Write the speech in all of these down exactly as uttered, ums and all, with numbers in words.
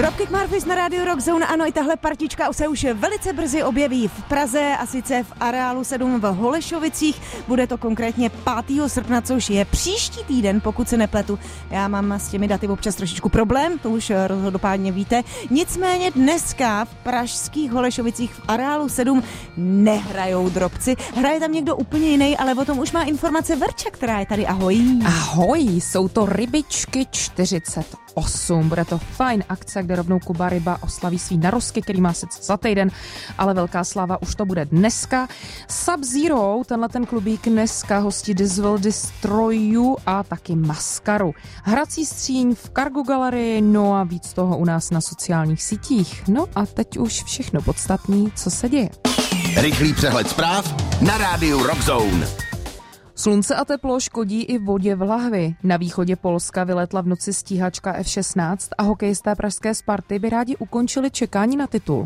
Dropkick Murphys na rádiu Rock Zone. Ano, i tahle partička se už velice brzy objeví v Praze, a sice v areálu sedm v Holešovicích. Bude to konkrétně pátého srpna, což je příští týden, pokud se nepletu. Já mám s těmi daty občas trošičku problém, to už rozhodopádně víte. Nicméně dneska v pražských Holešovicích v areálu sedm nehrajou drobci. Hraje tam někdo úplně jiný, ale o tom už má informace Verča, která je tady. Ahoj. Ahoj, jsou to Rybičky čtyřicet osm. Bude to fajn akce, kde rovnou Kuba Ryba oslaví svý narozky, který má sice za týden, ale velká sláva už to bude dneska. Sub-Zero, tenhle ten klubík dneska hostí This Will Destroy You a taky Maskaru. Hrací skříň v Cargo Galerii, no a víc toho u nás na sociálních sítích. No a teď už všechno podstatný, co se děje. Rychlý přehled zpráv na rádiu Rock Zone. Slunce a teplo škodí i vodě v lahvi. Na východě Polska vyletla v noci stíhačka F šestnáct a hokejisté pražské Sparty by rádi ukončili čekání na titul.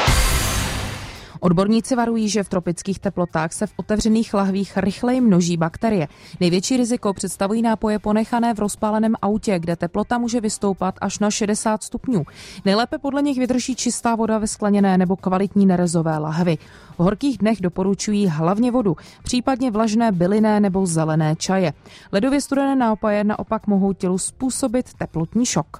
Odborníci varují, že v tropických teplotách se v otevřených lahvích rychleji množí bakterie. Největší riziko představují nápoje ponechané v rozpáleném autě, kde teplota může vystoupat až na šedesát stupňů. Nejlépe podle nich vydrží čistá voda ve skleněné nebo kvalitní nerezové lahvi. V horkých dnech doporučují hlavně vodu, případně vlažné bylinné nebo zelené čaje. Ledově studené nápoje naopak mohou tělu způsobit teplotní šok.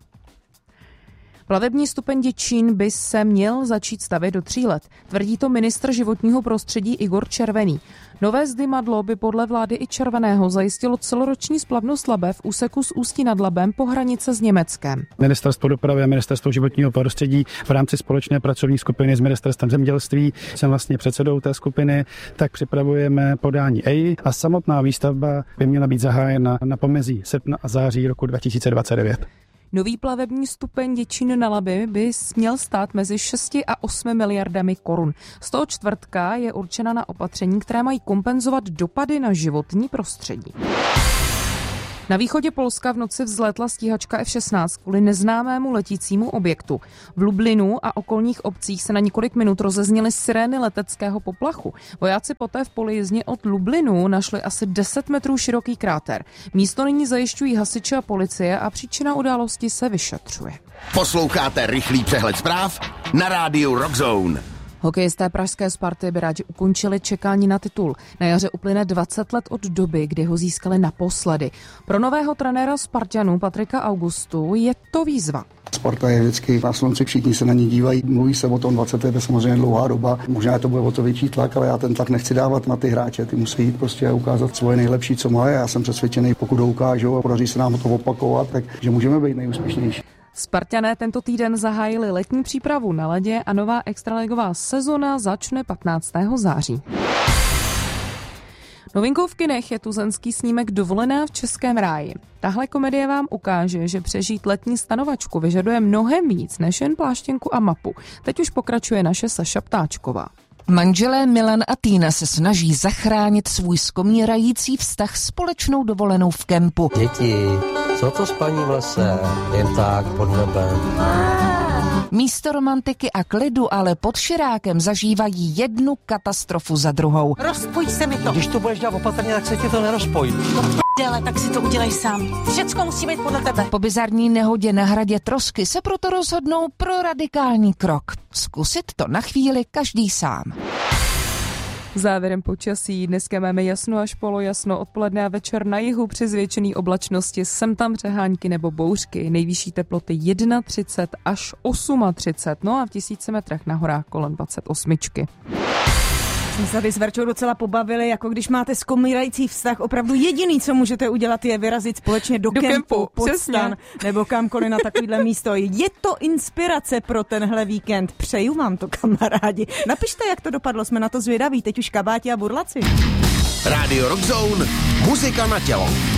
Plavební stupeň Děčín by se měl začít stavět do tří let, tvrdí to ministr životního prostředí Igor Červený. Nové zdymadlo by podle vlády i Červeného zajistilo celoroční splavnost Labe v úseku s Ústí nad Labem po hranice s Německem. Ministerstvo dopravy a Ministerstvo životního prostředí v rámci společné pracovní skupiny s Ministerstvem zemědělství, jsem vlastně předsedou té skupiny, tak připravujeme podání E I a samotná výstavba by měla být zahájena na pomezí srpna a září roku dva tisíce dvacet devět. Nový plavební stupeň Děčín na Labi by měl stát mezi šesti a osmi miliardami korun. Z toho čtvrtka je určena na opatření, které mají kompenzovat dopady na životní prostředí. Na východě Polska v noci vzlétla stíhačka F šestnáct kvůli neznámému letícímu objektu. V Lublinu a okolních obcích se na několik minut rozezněly sirény leteckého poplachu. Vojáci poté v polyjízdni od Lublinu našli asi deset metrů široký kráter. Místo nyní zajišťují hasiči a policie a příčina události se vyšetřuje. Posloucháte rychlý přehled zpráv na rádiu Rock Zone. Hokejisté pražské Sparty by rádi ukončili čekání na titul. Na jaře uplyne dvacet let od doby, kdy ho získali naposledy. Pro nového trenéra Spartanů Patrika Augustu je to výzva. Sparta je vždycky na slunci, všichni se na ní dívají, mluví se o tom, dvacet let je samozřejmě dlouhá doba, možná to bude o to větší tlak, ale já ten tlak nechci dávat na ty hráče, ty musí jít prostě a ukázat svoje nejlepší, co mají. Já jsem přesvědčený, pokud ho ukážou a podaří se nám to opakovat, takže můžeme být nejúspěšnější. Spartané tento týden zahájili letní přípravu na ledě a nová extraligová sezona začne patnáctého září. Novinkou v kinech je tuzemský snímek Dovolená v českém ráji. Tahle komedie vám ukáže, že přežít letní stanovačku vyžaduje mnohem víc než jen pláštěnku a mapu. Teď už pokračuje naše Saša Ptáčková. Manželé Milan a Týna se snaží zachránit svůj skomírající vztah společnou dovolenou v kempu. Děti, co to spaní v lese? Jen tak pod nebem. Místo romantiky a klidu ale pod Širákem zažívají jednu katastrofu za druhou. Rozpoj se mi to. Když to budeš dělat opatrně, tak se ti to nerozpojí. Ale tak si to udělej sám. Všecko musí být podle tebe. Po bizarní nehodě na hradě Trosky se proto rozhodnou pro radikální krok. Zkusit to na chvíli každý sám. Závěrem počasí. Dneska máme jasno až polojasno, odpoledne a večer na jihu při zvětšené oblačnosti, sem tam přehánky nebo bouřky. Nejvyšší teploty třicet jedna až třicet osm, no a v tisíci metrech na horách kolem dvacet osm. Jsme se tady s Verčou docela pobavili, jako když máte skomírající vztah, opravdu jediný, co můžete udělat, je vyrazit společně do, do kempu, kempu pod stan, nebo kamkoliv na takovýhle místo. Je to inspirace pro tenhle víkend. Přeju vám to, kamarádi. Napište, jak to dopadlo, jsme na to zvědaví. Teď už kabáti a burlaci. Radio Rock Zone, muzika na tělo.